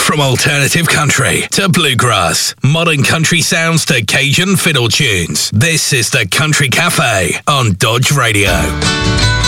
From alternative country to bluegrass, modern country sounds to Cajun fiddle tunes, this is the Country Cafe on Dodge Radio.